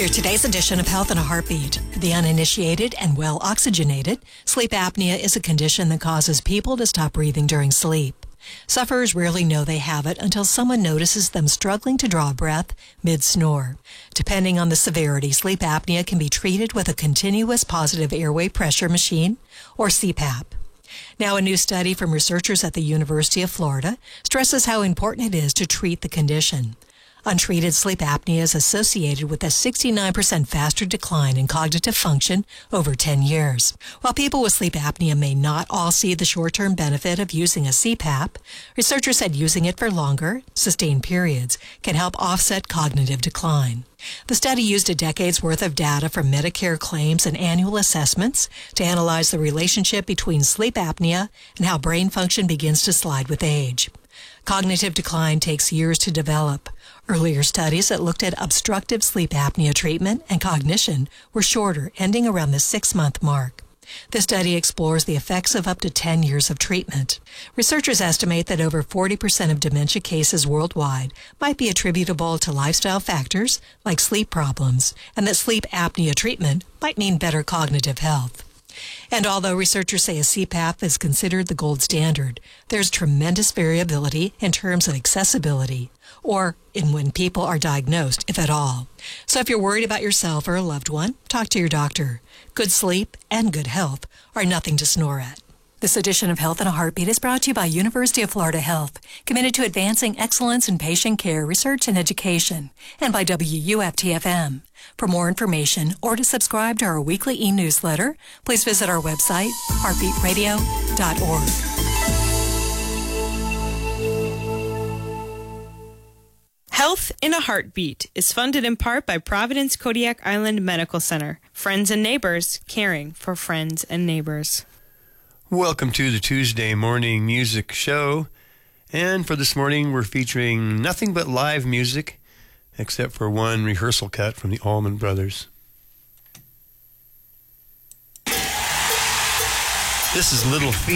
Here's today's edition of Health in a Heartbeat. For the uninitiated and well oxygenated, sleep apnea is a condition that causes people to stop breathing during sleep. Sufferers rarely know they have it until someone notices them struggling to draw a breath mid-snore. Depending on the severity, sleep apnea can be treated with a continuous positive airway pressure machine, or CPAP. Now, a new study from researchers at the University of Florida stresses how important it is to treat the condition. Untreated sleep apnea is associated with a 69% faster decline in cognitive function over 10 years. While people with sleep apnea may not all see the short-term benefit of using a CPAP, researchers said using it for longer, sustained periods can help offset cognitive decline. The study used a decade's worth of data from Medicare claims and annual assessments to analyze the relationship between sleep apnea and how brain function begins to slide with age. Cognitive decline takes years to develop. Earlier studies that looked at obstructive sleep apnea treatment and cognition were shorter, ending around the 6-month mark. This study explores the effects of up to 10 years of treatment. Researchers estimate that over 40% of dementia cases worldwide might be attributable to lifestyle factors like sleep problems, and that sleep apnea treatment might mean better cognitive health. And although researchers say a CPAP is considered the gold standard, there's tremendous variability in terms of accessibility, or in when people are diagnosed, if at all. So if you're worried about yourself or a loved one, talk to your doctor. Good sleep and good health are nothing to snore at. This edition of Health in a Heartbeat is brought to you by University of Florida Health, committed to advancing excellence in patient care, research, and education, and by WUFT-FM. For more information or to subscribe to our weekly e-newsletter, please visit our website, heartbeatradio.org. Health in a Heartbeat is funded in part by Providence Kodiak Island Medical Center. Friends and neighbors caring for friends and neighbors. Welcome to the Tuesday morning music show. And for this morning, we're featuring nothing but live music, except for one rehearsal cut from the Allman Brothers. This is Little Feat.